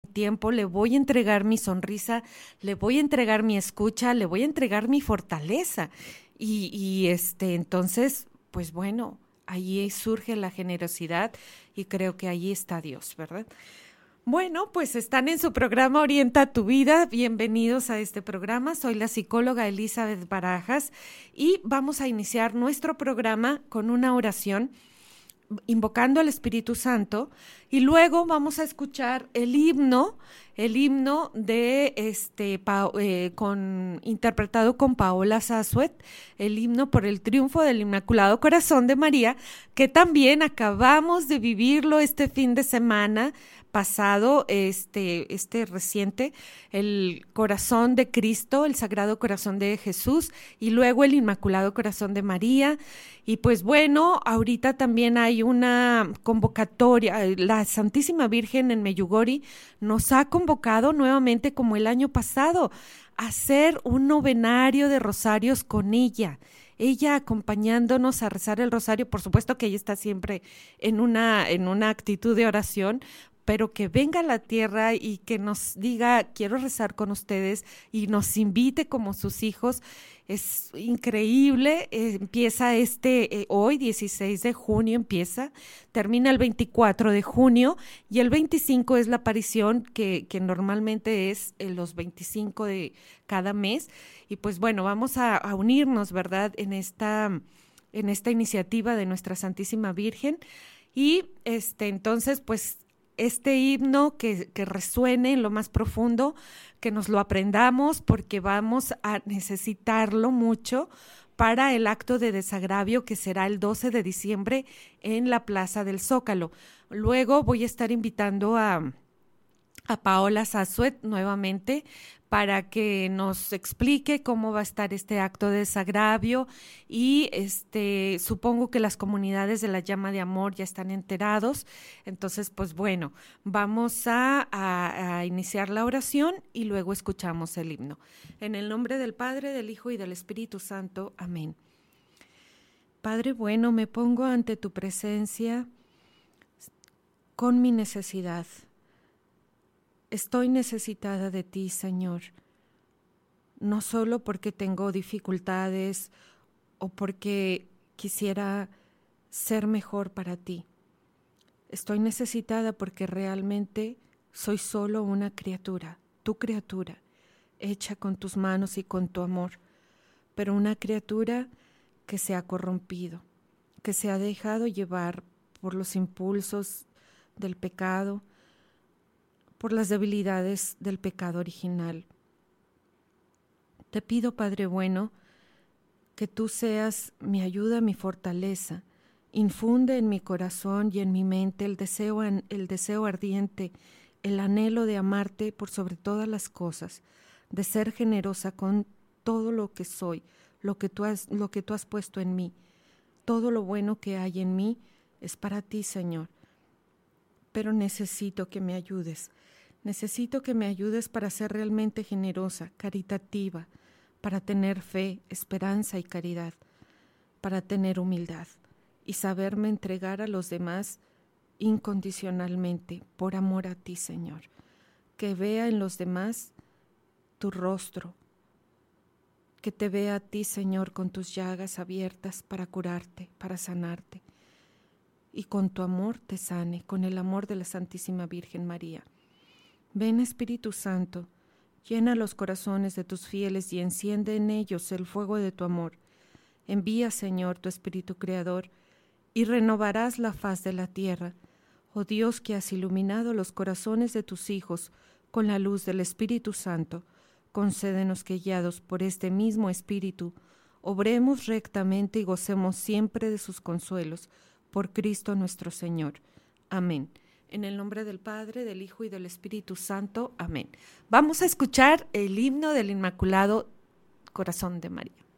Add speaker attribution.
Speaker 1: tiempo, le voy a entregar mi sonrisa, le voy a entregar mi escucha, le voy a entregar mi fortaleza. Entonces, pues bueno, allí surge la generosidad y creo que allí está Dios, ¿verdad? Bueno, pues están en su programa Orienta tu Vida. Bienvenidos a este programa. Soy la psicóloga Elizabeth Barajas y vamos a iniciar nuestro programa con una oración invocando al Espíritu Santo y luego vamos a escuchar el himno de interpretado con Paola Sassuet, el himno por el triunfo del Inmaculado Corazón de María, que también acabamos de vivirlo este fin de semana pasado, reciente, el Corazón de Cristo, el Sagrado Corazón de Jesús y luego el Inmaculado Corazón de María. Y pues bueno, ahorita también hay una convocatoria, la Santísima Virgen en Meyugori nos ha convocado nuevamente como el año pasado a hacer un novenario de rosarios con ella acompañándonos a rezar el rosario. Por supuesto que ella está siempre en una actitud de oración, pero que venga a la tierra y que nos diga, quiero rezar con ustedes y nos invite como sus hijos. Es increíble, empieza hoy, 16 de junio termina el 24 de junio y el 25 es la aparición que normalmente es los 25 de cada mes. Y pues bueno, vamos a unirnos, ¿verdad?, en esta iniciativa de nuestra Santísima Virgen. Y entonces, pues, este himno que resuene en lo más profundo, que nos lo aprendamos porque vamos a necesitarlo mucho para el acto de desagravio que será el 12 de diciembre en la Plaza del Zócalo. Luego voy a estar invitando a Paola Sassuet nuevamente para que nos explique cómo va a estar este acto de desagravio y supongo que las comunidades de la Llama de Amor ya están enterados. Entonces, pues bueno, vamos a iniciar la oración y luego escuchamos el himno. En el nombre del Padre, del Hijo y del Espíritu Santo. Amén. Padre bueno, me pongo ante tu presencia con mi necesidad. Estoy necesitada de ti, Señor, no solo porque tengo dificultades o porque quisiera ser mejor para ti. Estoy necesitada porque realmente soy solo una criatura, tu criatura, hecha con tus manos y con tu amor, pero una criatura que se ha corrompido, que se ha dejado llevar por los impulsos del pecado, por las debilidades del pecado original. Te pido, Padre bueno, que tú seas mi ayuda, mi fortaleza. Infunde en mi corazón y en mi mente el deseo ardiente, el anhelo de amarte por sobre todas las cosas, de ser generosa con todo lo que soy, lo que tú has puesto en mí. Todo lo bueno que hay en mí es para ti, Señor. Pero necesito que me ayudes. Necesito que me ayudes para ser realmente generosa, caritativa, para tener fe, esperanza y caridad, para tener humildad y saberme entregar a los demás incondicionalmente, por amor a ti, Señor. Que vea en los demás tu rostro, que te vea a ti, Señor, con tus llagas abiertas para curarte, para sanarte, y con tu amor te sane, con el amor de la Santísima Virgen María. Ven, Espíritu Santo, llena los corazones de tus fieles y enciende en ellos el fuego de tu amor. Envía, Señor, tu Espíritu Creador, y renovarás la faz de la tierra. Oh Dios, que has iluminado los corazones de tus hijos con la luz del Espíritu Santo, concédenos que, guiados por este mismo Espíritu, obremos rectamente y gocemos siempre de sus consuelos. Por Cristo nuestro Señor. Amén. En el nombre del Padre, del Hijo y del Espíritu Santo. Amén. Vamos a escuchar el himno del Inmaculado Corazón de María.